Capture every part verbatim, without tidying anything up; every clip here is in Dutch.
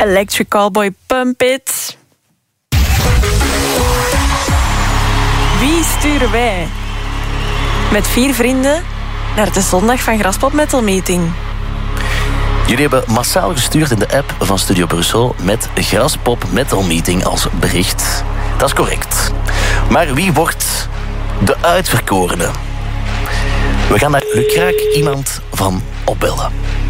Electric Callboy, Pump It. Wie sturen wij met vier vrienden naar de zondag van Graspop Metal Meeting? Jullie hebben massaal gestuurd in de app van Studio Brussel met Graspop Metal Meeting als bericht. Dat is correct. Maar wie wordt de uitverkorene? We gaan daar lukraak iemand van opbellen.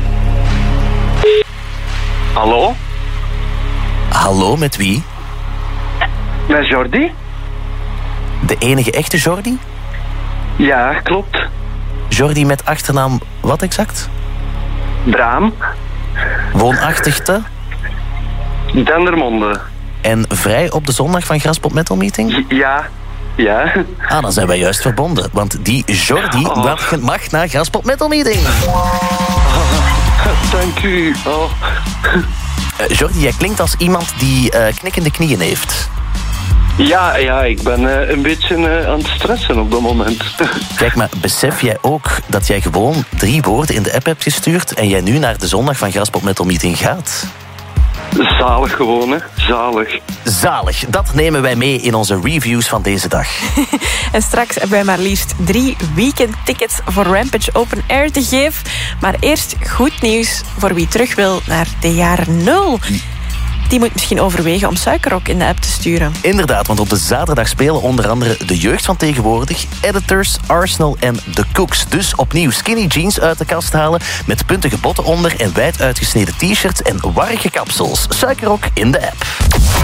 Hallo? Hallo, met wie? Met Jordi? De enige echte Jordi? Ja, klopt. Jordi met achternaam wat exact? Braam. Woonachtig te? Dendermonde. En vrij op de zondag van Graspop Metal Meeting? Ja, ja. Ah, dan zijn wij juist verbonden. Want die Jordi Oh. mag, mag naar Graspop Metal Meeting. Dank u. Oh. Uh, Jordi, jij klinkt als iemand die uh, knikkende knieën heeft. Ja, ja, ik ben uh, een beetje uh, aan het stressen op dat moment. Kijk, maar besef jij ook dat jij gewoon drie woorden in de app hebt gestuurd en jij nu naar de zondag van Graspop Metal Meeting gaat? Zalig gewoon, hè. Zalig. Zalig. Dat nemen wij mee in onze reviews van deze dag. En straks hebben wij maar liefst drie weekendtickets voor Rampage Open Air te geven. Maar eerst goed nieuws voor wie terug wil naar de jaren nul. Die moet misschien overwegen om Suikerrok in de app te sturen. Inderdaad, want op de zaterdag spelen onder andere de jeugd van tegenwoordig, Editors, Arsenal en The Cooks. Dus opnieuw skinny jeans uit de kast halen met puntige botten onder en wijd uitgesneden t-shirts en warrige kapsels. Suikerrok in de app.